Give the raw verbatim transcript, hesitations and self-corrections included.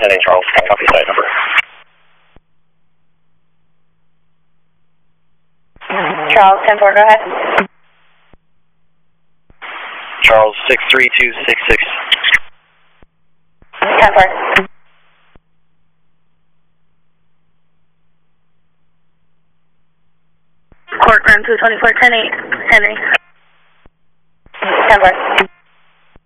ten eight Charles, copy site number. Charles, ten four, go ahead. Charles, six three two six six. ten four. Court room two twenty-four, ten eight, Henry. ten four.